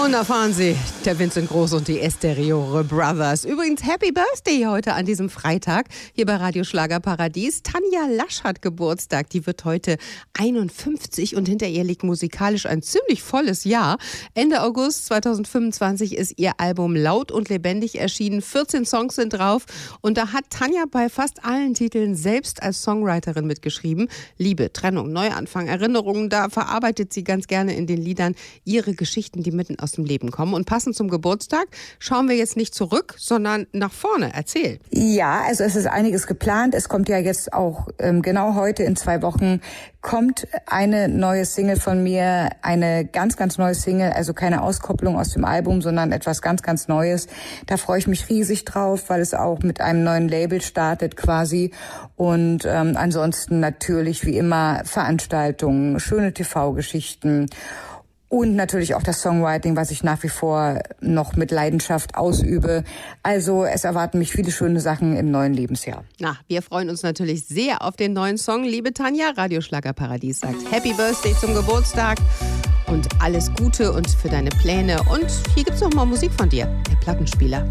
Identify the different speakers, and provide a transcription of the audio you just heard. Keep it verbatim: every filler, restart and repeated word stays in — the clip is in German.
Speaker 1: Und erfahren Sie, der Vincent Groß und die Esterio Brothers. Übrigens, Happy Birthday heute an diesem Freitag hier bei Radio Schlager Paradies. Tanja Lasch hat Geburtstag. Die wird heute einundfünfzig und hinter ihr liegt musikalisch ein ziemlich volles Jahr. Ende August zweitausendfünfundzwanzig ist ihr Album Laut und Lebendig erschienen. vierzehn Songs sind drauf. Und da hat Tanja bei fast allen Titeln selbst als Songwriterin mitgeschrieben. Liebe, Trennung, Neuanfang, Erinnerungen, da verarbeitet sie ganz gerne in den Liedern ihre Geschichten, die mitten aus dem Leben kommen. Und passend zum Geburtstag schauen wir jetzt nicht zurück, sondern nach vorne. Erzähl.
Speaker 2: Ja, also es ist einiges geplant. Es kommt ja jetzt auch ähm, genau heute in zwei Wochen kommt eine neue Single von mir, eine ganz, ganz neue Single, also keine Auskopplung aus dem Album, sondern etwas ganz, ganz Neues. Da freue ich mich riesig drauf, weil es auch mit einem neuen Label startet quasi. Und ähm, ansonsten natürlich wie immer Veranstaltungen, schöne T V-Geschichten. Und natürlich auch das Songwriting, was ich nach wie vor noch mit Leidenschaft ausübe. Also es erwarten mich viele schöne Sachen im neuen Lebensjahr.
Speaker 1: Na, wir freuen uns natürlich sehr auf den neuen Song. Liebe Tanja, Radio Schlager Paradies sagt Happy Birthday zum Geburtstag und alles Gute und für deine Pläne. Und hier gibt's noch mal Musik von dir, der Plattenspieler.